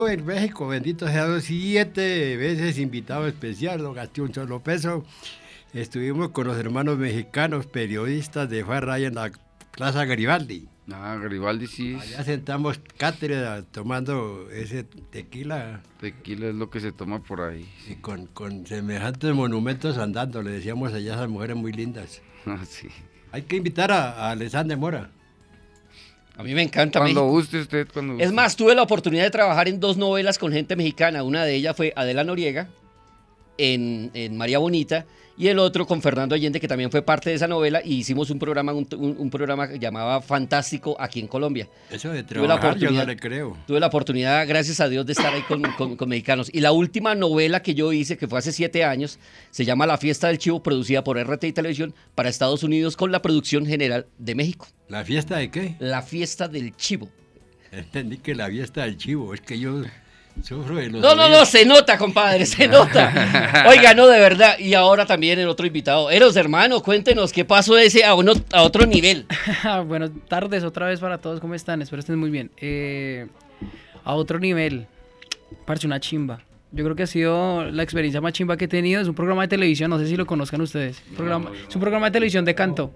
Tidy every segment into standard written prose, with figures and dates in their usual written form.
En México, bendito sea Dios, 7 veces invitado especial, no gasté un solo peso. Estuvimos con los hermanos mexicanos, periodistas de Far Right en la Plaza Garibaldi. Ah, Garibaldi sí. Allá sentamos cátedra tomando ese tequila. Tequila es lo que se toma por ahí. Y con semejantes monumentos andando, le decíamos allá a esas mujeres muy lindas. Ah, sí. Hay que invitar a Alessandra Mora. A mí me encanta Cuando México. guste usted, cuando guste. Es más, tuve la oportunidad de trabajar en 2 novelas con gente mexicana. Una de ellas fue Adela Noriega en María Bonita y el otro con Fernando Allende, que también fue parte de esa novela, y hicimos un programa que llamaba Fantástico aquí en Colombia. Eso de Tuve la trabajar yo no oportunidad. le creo. Tuve la oportunidad, gracias a Dios, de estar ahí con mexicanos. Y la última novela que yo hice, que fue hace 7 años, se llama La Fiesta del Chivo, producida por RTI Televisión para Estados Unidos con la producción general de México. ¿La fiesta de qué? La Fiesta del Chivo. Entendí que la fiesta del chivo, es que yo sufro de los No, oídos. se nota, compadre, se nota. Oiga, no, de verdad. Y ahora también el otro invitado. Eros, hermano, cuéntenos qué pasó ese a otro nivel. Buenas tardes otra vez para todos, ¿cómo están? Espero estén muy bien. A otro nivel, parce, una chimba. Yo creo que ha sido la experiencia más chimba que he tenido. Es un programa de televisión, no sé si lo conozcan ustedes. Es un programa de televisión de canto.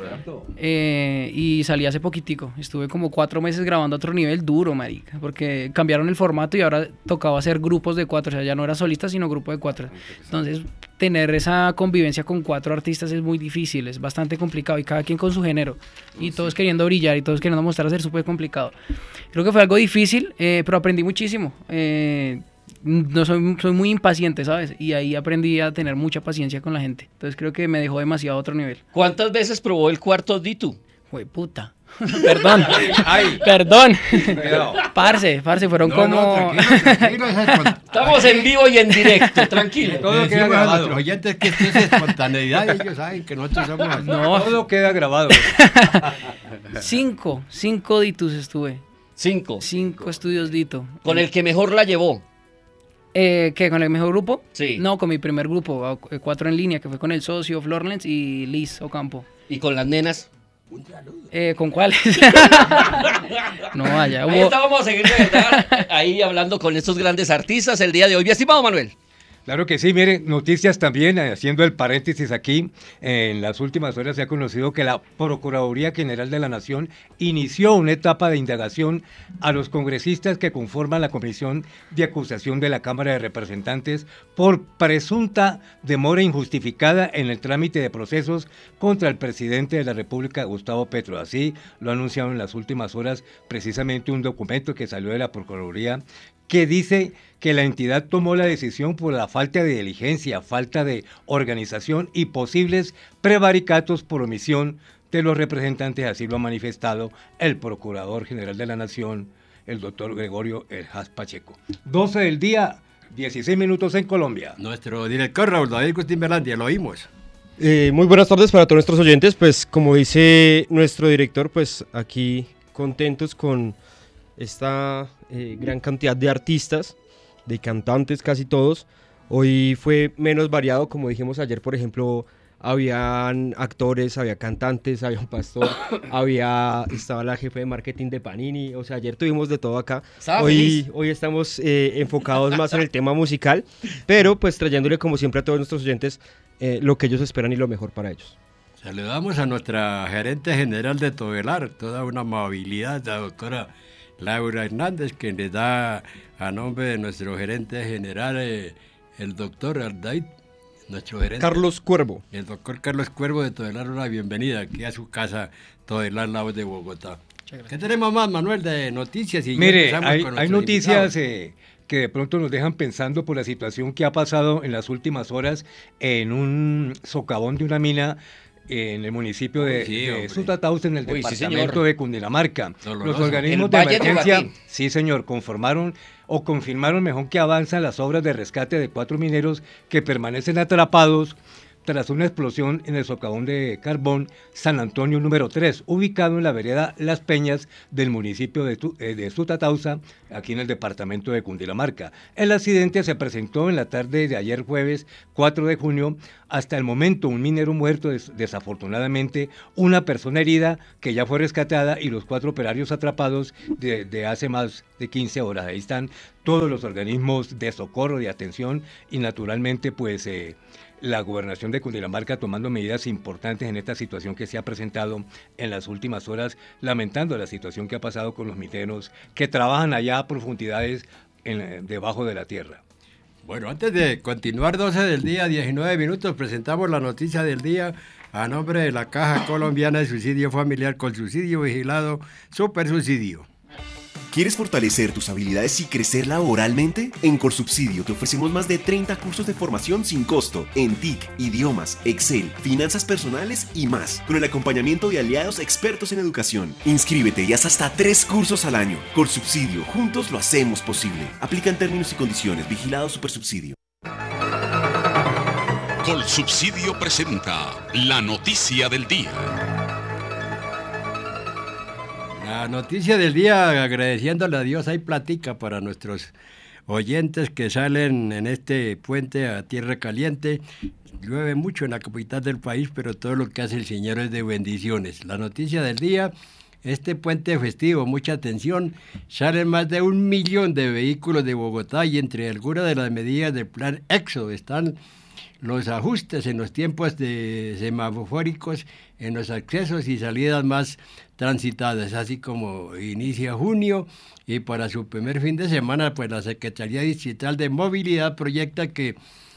Y salí hace poquitico. Estuve como 4 meses grabando a otro nivel duro, marica, porque cambiaron el formato y ahora tocaba hacer grupos de 4, o sea, ya no era solista, sino grupo de 4. Entonces, tener esa convivencia con 4 artistas es muy difícil, es bastante complicado, y cada quien con su género, y todos queriendo brillar y todos queriendo mostrar ser súper complicado. Creo que fue algo difícil, pero aprendí muchísimo. No soy muy impaciente, ¿sabes? Y ahí aprendí a tener mucha paciencia con la gente. Entonces creo que me dejó demasiado a otro nivel. ¿Cuántas veces probó el cuarto Ditu? Jue puta. Perdón. Perdón. Parce, fueron como... Tranquilo, Estamos en vivo y en directo, tranquilo. todo queda grabado. A nuestros oyentes que esto es espontaneidad y ellos saben que nosotros somos así. No, Todo queda grabado. 5 ditus estuve. 5. 5 estudios dito. Con el que mejor la llevó. ¿Qué? ¿Con el mejor grupo? Sí. No, con mi primer grupo, 4 en línea, que fue con el socio, Florlens y Liz Ocampo. ¿Y con las nenas? ¿Con cuáles? No, allá Ahí hubo... estábamos a seguir de verdad, ahí hablando con estos grandes artistas el día de hoy. Mi estimado Manuel. Claro que sí, miren, noticias también, haciendo el paréntesis aquí, en las últimas horas se ha conocido que la Procuraduría General de la Nación inició una etapa de indagación a los congresistas que conforman la Comisión de Acusación de la Cámara de Representantes por presunta demora injustificada en el trámite de procesos contra el presidente de la República, Gustavo Petro. Así lo ha anunciado en las últimas horas precisamente un documento que salió de la Procuraduría que dice que la entidad tomó la decisión por la falta de diligencia, falta de organización y posibles prevaricatos por omisión de los representantes, así lo ha manifestado el Procurador General de la Nación, el doctor Gregorio Eljas Pacheco. 12 del día, 16 minutos en Colombia. Nuestro director Raúl David Gustín Berlandia, lo oímos. Muy buenas tardes para todos nuestros oyentes. Pues como dice nuestro director, pues aquí contentos con esta gran cantidad de artistas, de cantantes casi todos. Hoy fue menos variado, como dijimos ayer, por ejemplo, habían actores, había cantantes, había un pastor, estaba la jefe de marketing de Panini, o sea, ayer tuvimos de todo acá. Hoy estamos enfocados más en el tema musical, pero pues trayéndole como siempre a todos nuestros oyentes lo que ellos esperan y lo mejor para ellos. Saludamos a nuestra gerente general de Todelar, toda una amabilidad, la doctora Laura Hernández, que le da a nombre de nuestro gerente general, el doctor Ardaid, nuestro gerente. Carlos Cuervo. El doctor Carlos Cuervo de Todelar, una bienvenida aquí a su casa, Todelar, la voz de Bogotá. ¿Qué tenemos más, Manuel, de noticias? Y mire, hay noticias que de pronto nos dejan pensando por la situación que ha pasado en las últimas horas en un socavón de una mina en el municipio de Sutatausa, en el departamento de Cundinamarca. Los organismos de emergencia, sí señor, confirmaron mejor que avanzan las obras de rescate de 4 mineros que permanecen atrapados tras una explosión en el socavón de carbón San Antonio número 3, ubicado en la vereda Las Peñas del municipio de Sutatausa, aquí en el departamento de Cundinamarca. El accidente se presentó en la tarde de ayer jueves 4 de junio. Hasta el momento un minero muerto, desafortunadamente una persona herida que ya fue rescatada y los 4 operarios atrapados de hace más de 15 horas. Ahí están todos los organismos de socorro, de atención y naturalmente pues la gobernación de Cundinamarca tomando medidas importantes en esta situación que se ha presentado en las últimas horas, lamentando la situación que ha pasado con los mineros que trabajan allá a profundidades debajo de la tierra. Bueno, antes de continuar, 12 del día, 19 minutos, presentamos la noticia del día a nombre de la Caja Colombiana de Subsidio Familiar con Subsidio Vigilado, Super Subsidio. ¿Quieres fortalecer tus habilidades y crecer laboralmente? En Corsubsidio te ofrecemos más de 30 cursos de formación sin costo en TIC, idiomas, Excel, finanzas personales y más, con el acompañamiento de aliados expertos en educación. Inscríbete y haz hasta 3 cursos al año. Corsubsidio, juntos lo hacemos posible. Aplican términos y condiciones. Vigilado Supersubsidio. Colsubsidio presenta la noticia del día. La noticia del día, agradeciéndole a Dios, hay platica para nuestros oyentes que salen en este puente a tierra caliente. Llueve mucho en la capital del país, pero todo lo que hace el Señor es de bendiciones. La noticia del día, este puente festivo, mucha atención, salen más de 1 millón de vehículos de Bogotá y entre algunas de las medidas del plan Éxodo están los ajustes en los tiempos de semafóricos en los accesos y salidas más transitadas, así como inicia junio y para su primer fin de semana, pues la Secretaría Distrital de Movilidad proyecta que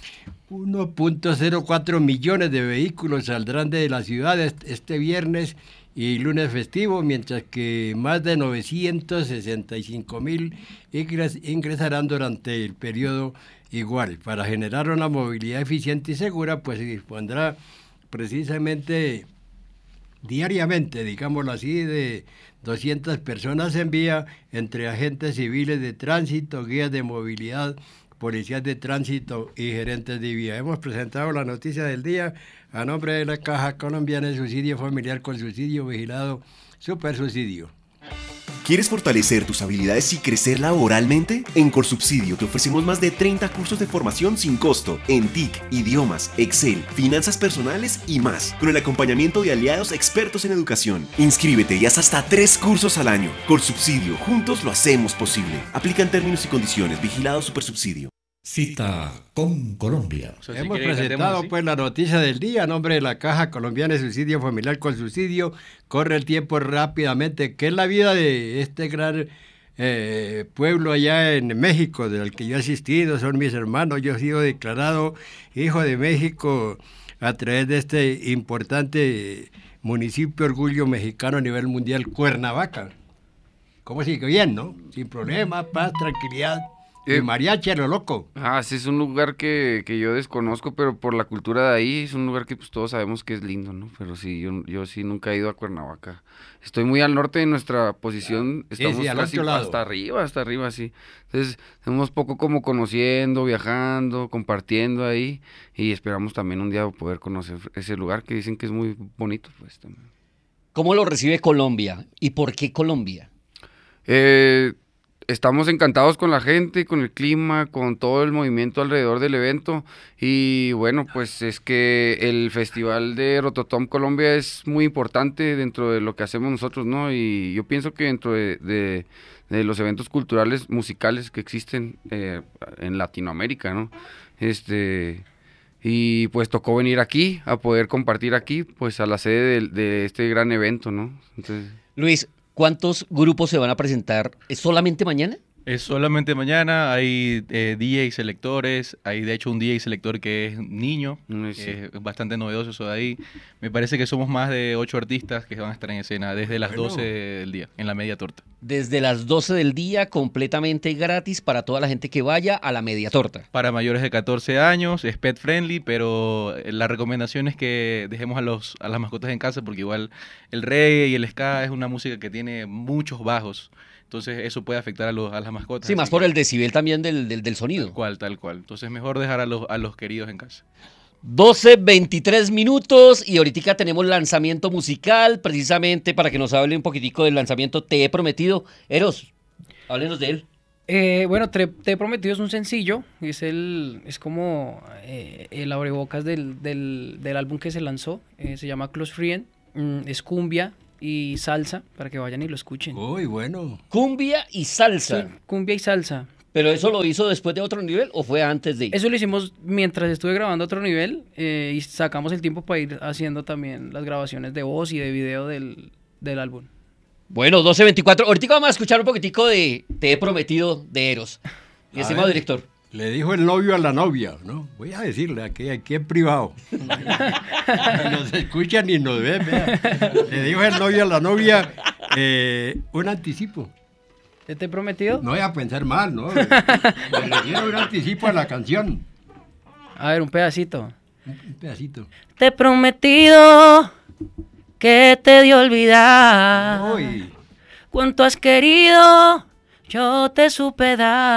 1.04 millones de vehículos saldrán de la ciudad este viernes y lunes festivo, mientras que más de 965.000 ingresarán durante el periodo igual. Para generar una movilidad eficiente y segura, pues se dispondrá precisamente diariamente, digámoslo así, de 200 personas en vía entre agentes civiles de tránsito, guías de movilidad, policías de tránsito y gerentes de vía. Hemos presentado la noticia del día a nombre de la Caja Colombiana de Subsidio Familiar con Subsidio Vigilado, Super Subsidio. ¿Quieres fortalecer tus habilidades y crecer laboralmente? En Corsubsidio te ofrecemos más de 30 cursos de formación sin costo en TIC, idiomas, Excel, finanzas personales y más, con el acompañamiento de aliados expertos en educación. Inscríbete y haz hasta 3 cursos al año. Corsubsidio, juntos lo hacemos posible. Aplican términos y condiciones. Vigilado Supersubsidio. Cita con Colombia. O sea, hemos presentado pues la noticia del día a nombre de la Caja Colombiana de Subsidio Familiar con Subsidio. Corre el tiempo rápidamente. ¿Qué es la vida de este gran pueblo allá en México, del que yo he asistido? Son mis hermanos. Yo he sido declarado hijo de México a través de este importante municipio orgullo mexicano a nivel mundial, Cuernavaca. ¿Cómo sigue? Bien, ¿no? Sin problema, paz, tranquilidad. Y mariachi a lo loco. Sí, es un lugar que yo desconozco, pero por la cultura de ahí es un lugar que pues todos sabemos que es lindo, ¿no? Pero sí, yo sí nunca he ido a Cuernavaca. Estoy muy al norte de nuestra posición, estamos sí, al casi otro lado. hasta arriba, sí. Entonces, estamos poco como conociendo, viajando, compartiendo ahí, y esperamos también un día poder conocer ese lugar que dicen que es muy bonito, pues también. ¿Cómo lo recibe Colombia? ¿Y por qué Colombia? Estamos encantados con la gente, con el clima, con todo el movimiento alrededor del evento y bueno, pues es que el Festival de Rototom Colombia es muy importante dentro de lo que hacemos nosotros, ¿no? Y yo pienso que dentro de los eventos culturales, musicales que existen en Latinoamérica, ¿no? Y pues tocó venir aquí, a poder compartir aquí, pues a la sede de este gran evento, ¿no? Entonces... Luis, ¿cuántos grupos se van a presentar? ¿Es solamente mañana? Es solamente mañana, hay DJ selectores, hay de hecho un DJ selector que es niño, Sí. es bastante novedoso eso de ahí. Me parece que somos más de 8 artistas que van a estar en escena desde las 12 del día, en la media torta. Desde las 12 del día, completamente gratis para toda la gente que vaya a la media torta. Para mayores de 14 años, es pet friendly, pero la recomendación es que dejemos a las mascotas en casa porque igual el reggae y el ska es una música que tiene muchos bajos. Entonces eso puede afectar a las mascotas. Sí, más por el decibel también del sonido. Tal cual. Entonces mejor dejar a los queridos en casa. 12:23 minutos y ahorita tenemos lanzamiento musical, precisamente para que nos hable un poquitico del lanzamiento Te He Prometido. Eros, háblenos de él. Bueno, Te He Prometido es un sencillo, es como el abrebocas del álbum que se lanzó, se llama Close Friend, es cumbia y salsa, para que vayan y lo escuchen. Uy, bueno. Cumbia y salsa. Sí, cumbia y salsa. ¿Pero eso lo hizo después de Otro Nivel o fue antes de? Eso lo hicimos mientras estuve grabando Otro Nivel y sacamos el tiempo para ir haciendo también las grabaciones de voz y de video del álbum. Bueno, 12:24. Ahorita vamos a escuchar un poquitico de Te he prometido de Eros. Mi estimado director. Le dijo el novio a la novia, ¿no? Voy a decirle aquí en privado. Nos escuchan y nos ven, vea. Le dijo el novio a la novia un anticipo. ¿Te he prometido? No voy a pensar mal, ¿no? Le refiero un anticipo a la canción. A ver, un pedacito. Un pedacito. Te he prometido que te de olvidar. Uy. Cuánto has querido, yo te supe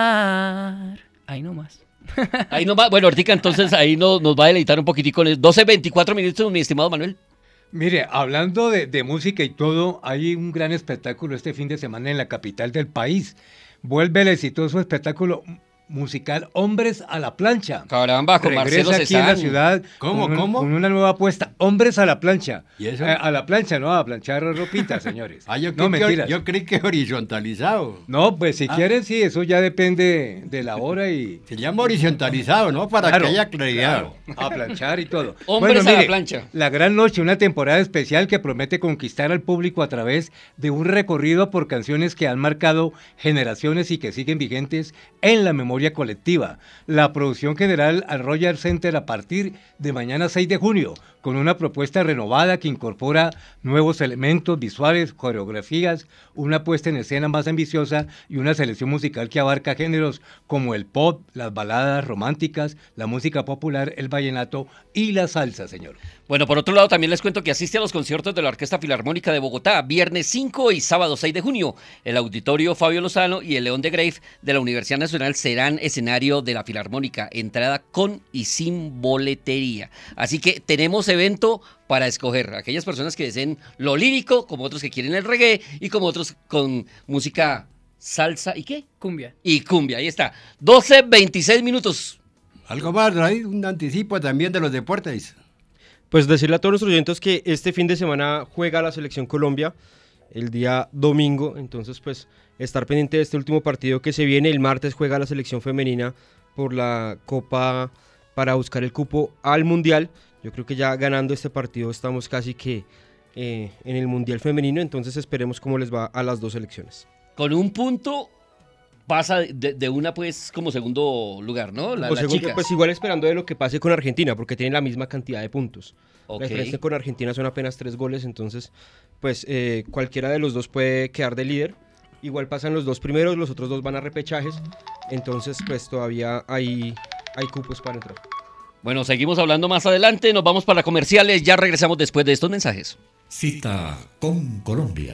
dar. Ahí nomás. Ahí nomás. Bueno, ahorita entonces ahí nos va a deleitar un poquitico. 12:24 minutos, mi estimado Manuel. Mire, hablando de música y todo, hay un gran espectáculo este fin de semana en la capital del país. Vuelve el exitoso espectáculo musical Hombres a la Plancha. Caramba, con Marcelo Regresa aquí en la Cezanne. ciudad ¿Cómo? con una nueva apuesta. Hombres a la plancha. ¿Y eso? A la plancha, no a planchar ropita, señores. Yo creí que horizontalizado. No, pues si quieren, sí, eso ya depende de la hora y... Se llama horizontalizado, ¿no? Para Claro, que haya claridad. claro, a planchar y todo. Hombres a la plancha. La Gran Noche, una temporada especial que promete conquistar al público a través de un recorrido por canciones que han marcado generaciones y que siguen vigentes en la memoria colectiva. La producción general al Royal Center a partir de mañana 6 de junio, con una propuesta renovada que incorpora nuevos elementos visuales, coreografías, una puesta en escena más ambiciosa y una selección musical que abarca géneros como el pop, las baladas románticas, la música popular, el vallenato y la salsa, señor. Bueno, por otro lado, también les cuento que asiste a los conciertos de la Orquesta Filarmónica de Bogotá, viernes 5 y sábado 6 de junio. El Auditorio Fabio Lozano y el León de Grave de la Universidad Nacional serán escenario de la Filarmónica, entrada con y sin boletería. Así que tenemos evento para escoger. Aquellas personas que deseen lo lírico, como otros que quieren el reggae y como otros con música salsa y ¿qué? Cumbia. Y cumbia, ahí está. 12:26 minutos. Algo más, ahí un anticipo también de los deportes. Pues decirle a todos nuestros oyentes que este fin de semana juega la Selección Colombia el día domingo, entonces pues estar pendiente de este último partido que se viene. El martes juega la Selección Femenina por la Copa para buscar el cupo al Mundial. Yo creo que ya ganando este partido estamos casi que en el Mundial Femenino, entonces esperemos cómo les va a las dos selecciones. Con un punto pasa de una pues como segundo lugar, ¿no? Las chicas. Pues igual esperando de lo que pase con Argentina, porque tienen la misma cantidad de puntos. Ok. La diferencia con Argentina son apenas 3 goles, entonces pues cualquiera de los dos puede quedar de líder. Igual pasan los dos primeros, los otros dos van a repechajes, entonces pues todavía hay cupos para entrar. Bueno, seguimos hablando más adelante, nos vamos para comerciales, ya regresamos después de estos mensajes. Cita con Colombia.